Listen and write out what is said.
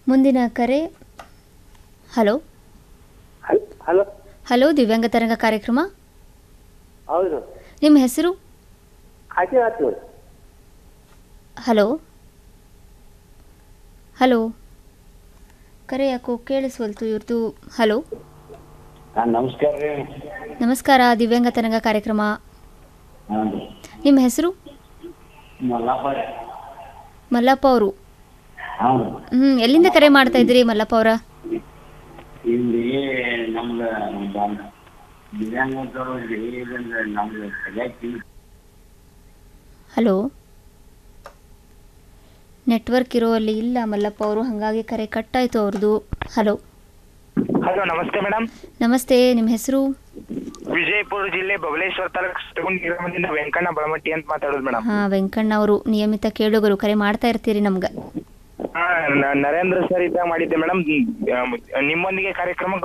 ಮುಂದಿನ ಕರೆ. Hello hello hello, ದಿವ್ಯಾಂಗ ತರಂಗ ಕಾರ್ಯಕ್ರಮ. ಹೌದು. ನಿಮ್ಮ ಹೆಸರು? ಆಯ್ತು. ಹಲೋ ಹಲೋ, ಕರೆ ಯಾಕೋ ಕೇಳಿಸ್ವಲ್ತು ಇವ್ರದ್ದು. ಹಲೋ ನಮಸ್ಕಾರ ರೀ. ನಮಸ್ಕಾರ, ದಿವ್ಯಾಂಗ ತರಂಗ ಕಾರ್ಯಕ್ರಮ. ನಿಮ್ಮ ಹೆಸರು? ಮಲ್ಲಪ್ಪ ಅವರು. ಎಲ್ಲಿಂದ ಕರೆ ಮಾಡ್ತಾ ಇದ್ದೀರಿ ಮಲ್ಲಪ್ಪ ಅವರ? ಇಲ್ಲಿ ನಮ್ದು ಹಲೋ, ನೆಟ್ವರ್ಕ್ ಇರೋ ಅಲ್ಲಿ ಇಲ್ಲ ಮಲ್ಲಪ್ಪ ಅವರು, ಹಾಗಾಗಿ ಕರೆ ಕಟ್ಟಾಯಿತು ಅವ್ರದ್ದು. ಹಲೋ ಹಲೋ, ನಮಸ್ತೆ ಮೇಡಮ್. ನಮಸ್ತೆ, ನಿಮ್ಮ ಹೆಸರು? ವಿಜಯಪುರ ಜಿಲ್ಲೆ ಬಬಲೇಶ್ವರ ತಾಲೂಕು ವೆಂಕಣ್ಣ ಬಳಮಟ್ಟಿ ಅಂತ ಮಾತಾಡೋದು ಮೇಡಮ್. ಹಾಂ, ವೆಂಕಣ್ಣ ಅವರು ನಿಯಮಿತ ಕೇಳುಗರು, ಕರೆ ಮಾಡ್ತಾ ಇರ್ತೀರಿ ನಮ್ಗೆ. ನರೇಂದ್ರ ಸರ್ ಇದ್ದಾಗ ಮಾಡಿದ್ದೆ ಮೇಡಮ್. ನಿಮ್ಮೊಂದಿಗೆ ಕಾರ್ಯಕ್ರಮ